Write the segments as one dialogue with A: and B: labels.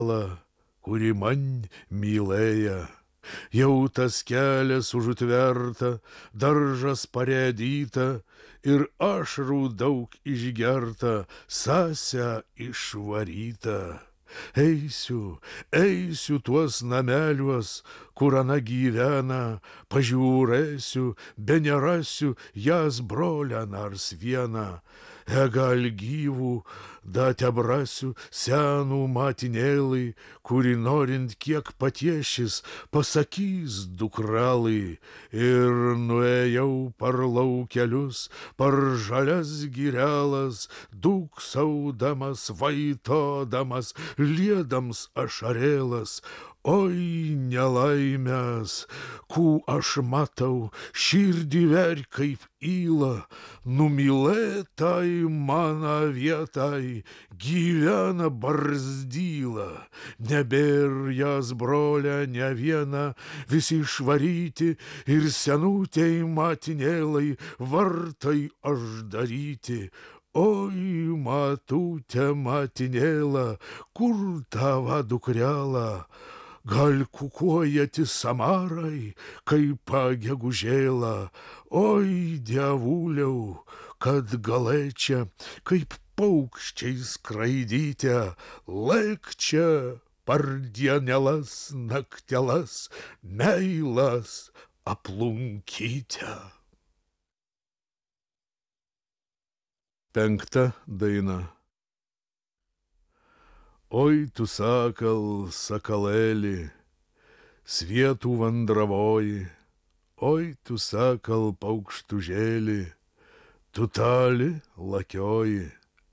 A: kuri man mylėja. Jau tas kelias užutverta, daržas parėdyta ir ašarų daug išgerta, sąsia išvaryta. Eisiu, eisiu tuos nameliuos, kur ana gyvena, pažiūrėsiu, be nerasiu jas brolę nors vieną. Gal gyvų, da tebrasiu senų matinėlai, kuri norint kiek patiešis, pasakys dukralai. Ir nuėjau par laukelius, par žalias girelas, duksaudamas, vaitodamas, liedams ašarėlas. Oi, nelaimės, kų aš matau, širdį ver kaip įla, numylėtai mano vietai gyvena barzdyla. Nebėr jas brolė ne viena, visi išvaryti ir senutei matinėlai vartai uždaryti. Oi, matute matinėla, kur tava dukrela? Gal kukuojati samarai, kaip gegužėla? Oi, dievuliau, kad galėčia, kaip paukščiai skraidyti, lėk čia par dienelas, naktelas, meilas aplunkyti. Penkta daina. Oi, tu sakal, sakalėli, svietų vandravoji, oi, tu sakal, paukštužėli, tu tali lakioji.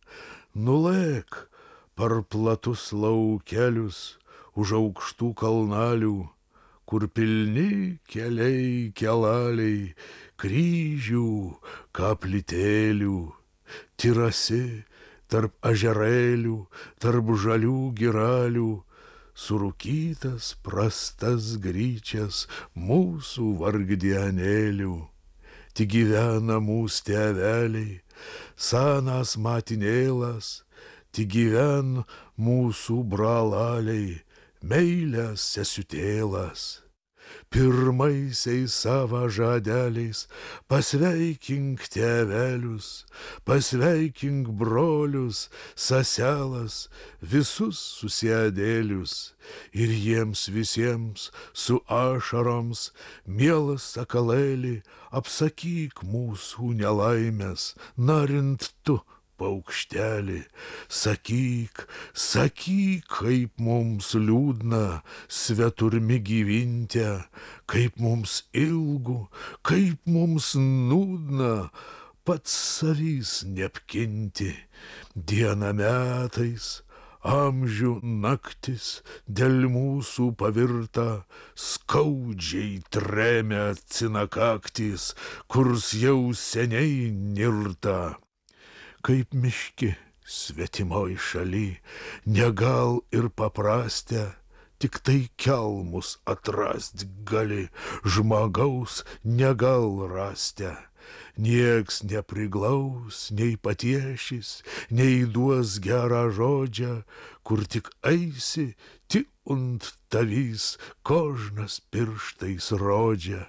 A: Nulėk par platus laukelius už aukštų kalnalių, kur pilni keliai kelaliai, kryžių, kaplytėlių, tyrasi tarp ežerėlių, tarp žalių giralių, surūkytas prastas gryčias mūsų vargdienėlių. Tik gyvena mūsų tėveliai, senas matinėlas, tik gyven mūsų bralaliai, meilės sesutėlas. Pirmaisiais savo žadeliais pasveikink tėvelius, pasveikink brolius, seselas, visus susiedėlius. Ir jiems visiems su ašaroms, mielas sakalėli, apsakyk mūsų nelaimės, norint tu, paukštelį, sakyk, sakyk, kaip mums liūdna sveturmi gyvinte, kaip mums ilgu, kaip mums nūdna, pats savys neapkinti. Diena metais, amžių naktis dėl mūsų pavirta, skaudžiai tremia cinakaktis, kurs jau seniai nirta. Kaip miški svetimoj šaly, negal ir paprastę, tik tai kelmus atrast gali, žmogaus negal rastę. Nieks nepriglaus, nei patiešis, nei duos gerą žodžią, kur tik eisi, tik und tavys kožnas pirštais rodžia.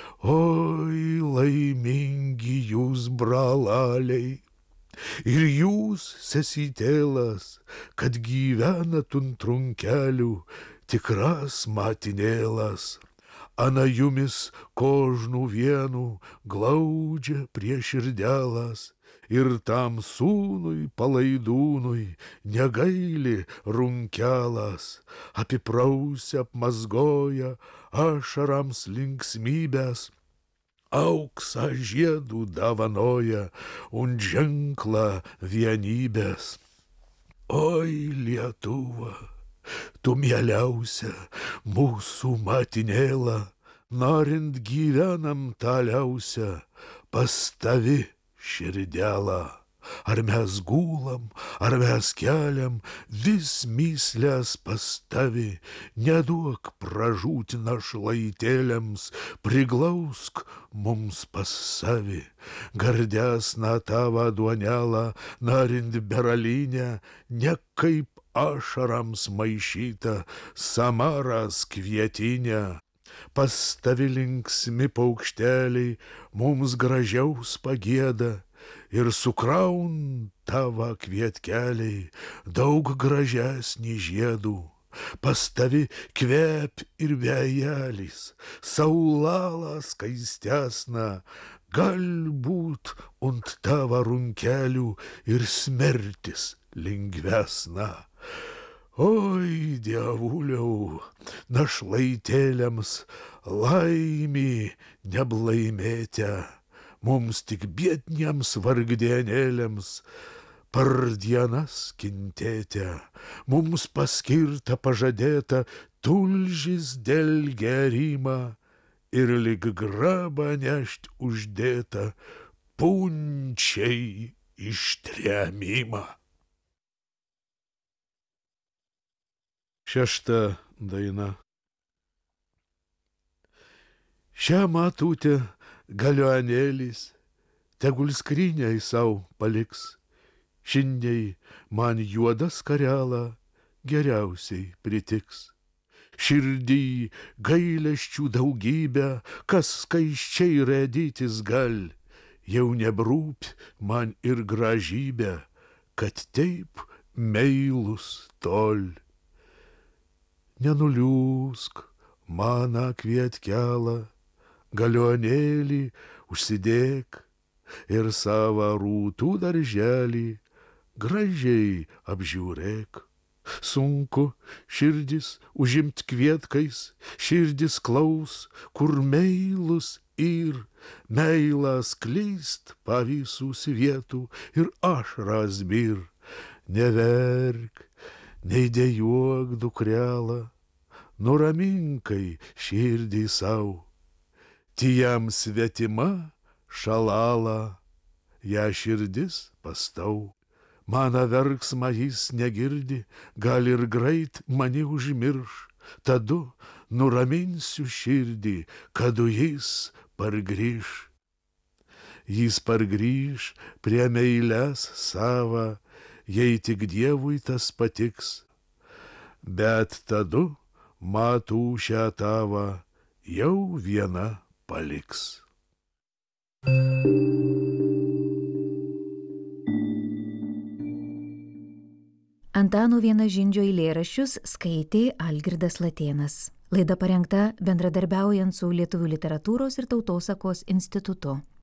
A: Oi, laimingi jūs, bralaliai, ir jūs, sesytėlas, kad gyvenat ant trunkelių, tikras matinėlas. Ana jumis kožnų vienų glaudžia prie širdelas, ir tam sūnui palaidūnui negaili runkelas, apiprausia, apmazgoja ašarams linksmybės, auksą žiedų davanoja und ženklą vienybės. Oi, Lietuva, tu mieliausia mūsų matinėla, norint gyvenam taliausia, pas tavi širdelą. Ar mes gulam, ar mes keliam, vis myslės pas tavi, neduok pražūti našlaitėliams, priglausk mums pas savi. Gardesną tavo duonelą, norint beralinę, ne kaip ašarams maišyta samaras kvietinė. Pas tavi linksmi paukšteliai mums gražiaus pagieda ir sukraun tava kvietkeliai daug gražesnį žiedų. Pas tavi kvep ir vėjelis, saulala skaistesna, galbūt ant tava runkelių ir smertis lengvesna. Oi, dievuliau, našlaitėliams laimį neblaimėte, mums tik biedniems vargdienėliams per dienas kentėte, mums paskirta pažadėta tulžis dėl gerima ir lyg grabą nešt uždėta punčiai ištrėmimą. Šešta daina. Šią matutę galionėlis tegul skryniai sau paliks. Šiandien man juodas karela geriausiai pritiks. Širdį gailesčių daugybę, kas skaisčiai rėdytis gal, jau nebrūp man ir gražybė, kad taip meilus tol. Nenuliūsk, mana kvietkelą, galionėlį užsidėk ir savo rūtų darželį gražiai apžiūrėk. Sunku širdis užimt kvietkais, širdis klaus, kur meilus ir meilą skleist pa visų svietų ir ašras bir. Neverk, neidėjuok dukrelą, nuraminkai širdį sau. Tijam svetima šalala, ją širdis pastau. Mano verksmą jis negirdi, gal ir greit mani užmirš. Tadu nuraminsiu širdį, kadu jis pargrįž. Jis pargrįž prie meilės sava, jei tik Dievui tas patiks. Bet tadu matų šią tavą jau viena paliks.
B: Antano Vienažindžio eilėraščius skaitė Algirdas Latėnas. Laida parengta bendradarbiaujant su Lietuvių literatūros ir tautosakos institutu.